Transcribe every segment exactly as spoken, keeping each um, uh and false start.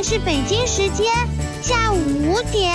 是北京时间下午五点。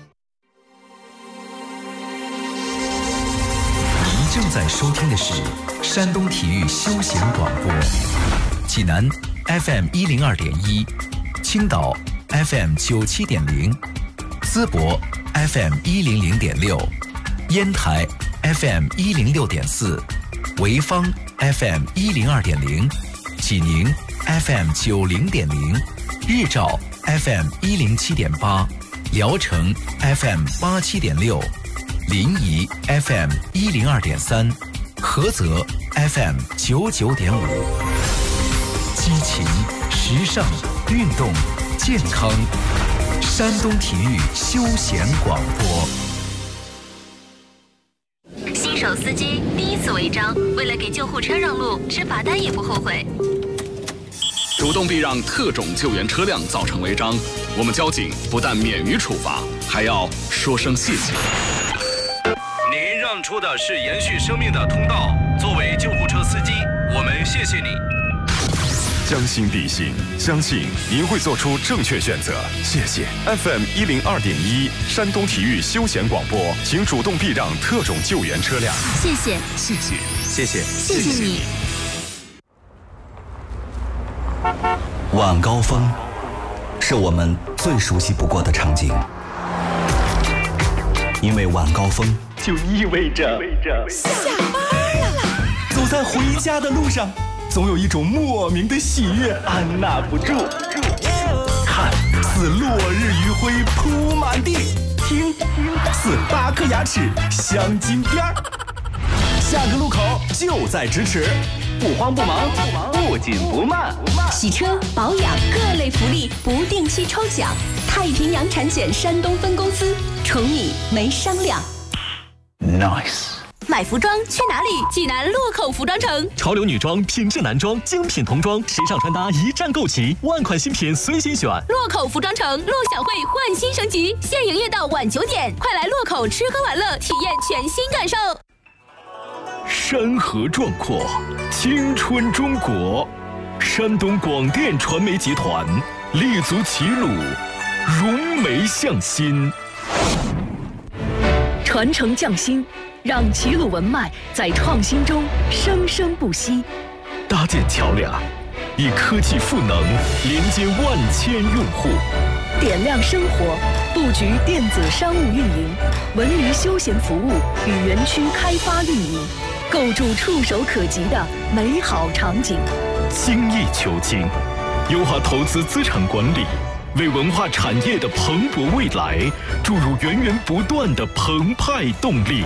您正在收听的是山东体育休闲广播，济南 F M 一零二点一，青岛 F M 九七点零，淄博 F M 一零零点六，烟台 F M 一零六点四，潍坊 F M 一零二点零，济宁 F M 九零点零，日照 F M 一零七点八，聊城 F M 八七点六，临沂 F M 一零二点三，菏泽 F M 九九点五。激情、时尚、运动、健康，山东体育休闲广播。 新手司机第一次违章，为了给救护车让路，吃罚单也不后悔。 主动避让特种救援车辆造成违章，我们交警不但免于处罚，还要说声谢谢。 您让出的是延续生命的通道，作为救护车司机，我们谢谢你。 将心比心，相信您会做出正确选择。谢谢 F M 一零二点一山东体育休闲广播，请主动避让特种救援车辆。 谢谢， 谢谢， 谢谢， 谢谢你。 晚高峰是我们最熟悉不过的场景，因为晚高峰就意味着下班了。 走在回家的路上，总有一种莫名的喜悦按捺不住。看似落日余晖铺满地，听似八颗牙齿镶金边儿。下个路口就在咫尺，不慌不忙，不紧不慢。 洗车保养各类福利不定期抽奖，太平洋产险山东分公司，宠你没商量。 Nice。 买服装去哪里？济南洛口服装城， 潮流女装、品质男装、精品童装、时尚穿搭一站购齐，万款新品随心选。 洛口服装城陆小慧焕新升级，现营业到晚九点，快来洛口吃喝玩乐，体验全新感受。 山河壮阔，青春中国，山东广电传媒集团立足齐鲁，融媒向心， 传承匠心，让齐鲁文脉在创新中生生不息。 搭建桥梁，以科技赋能连接万千用户， 点亮生活，布局电子商务运营、文娱休闲服务与园区开发运营，构筑触手可及的美好场景。 精益求精，优化投资资产管理，为文化产业的蓬勃未来注入源源不断的澎湃动力。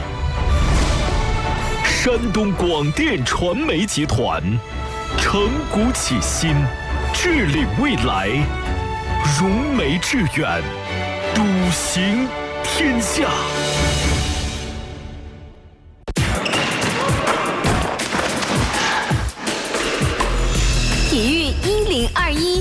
山东广电传媒集团，承股启新，治理未来，融媒致远，笃行天下。 体育一零二一，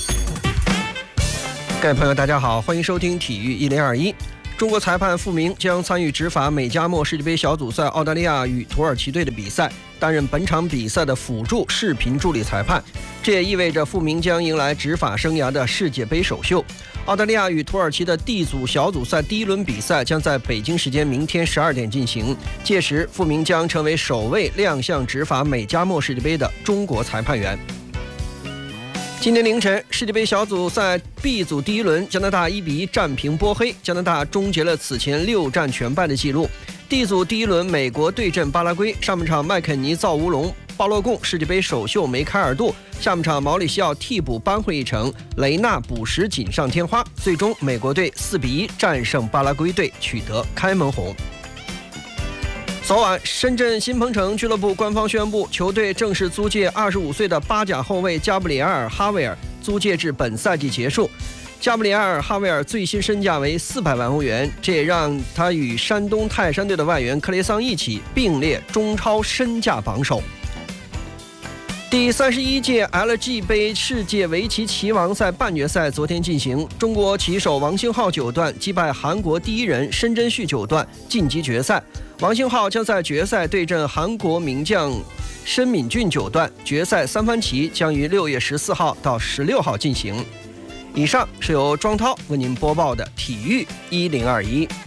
各位朋友，大家好，欢迎收听体育一零二一。中国裁判傅明将参与执法美加墨世界杯小组赛澳大利亚与土耳其队的比赛，担任本场比赛的辅助视频助理裁判。这也意味着傅明将迎来执法生涯的世界杯首秀。澳大利亚与土耳其的 D 组小组赛第一轮比赛将在北京时间明天十二点进行，届时傅明将成为首位亮相执法美加墨世界杯的中国裁判员。今天凌晨，世界杯小组赛 B 组第一轮，加拿大一比一战平波黑，加拿大终结了此前六战全败的记录。D 组第一轮，美国对阵巴拉圭，上半场麦肯尼造乌龙，巴洛贡世界杯首秀梅开二度，下半场毛里西奥替补扳回一城，雷纳补时锦上添花，最终美国队四比一战胜巴拉圭队，取得开门红。昨晚，深圳新鹏城俱乐部官方宣布，球队正式租借二十五岁的巴甲后卫加布里埃尔·哈维尔，租借至本赛季结束。加布里埃尔·哈维尔最新身价为四百万欧元，这也让他与山东泰山队的外援克雷桑一起并列中超身价榜首。第三十一届 L G 杯世界围棋棋王赛半决赛昨天进行，中国棋手王星浩九段击败韩国第一人申真旭九段晋级决赛。王星浩将在决赛对阵韩国名将申敏俊九段，决赛三番棋将于六月十四号到十六号进行。 以上是由庄涛为您播报的体育一零二一。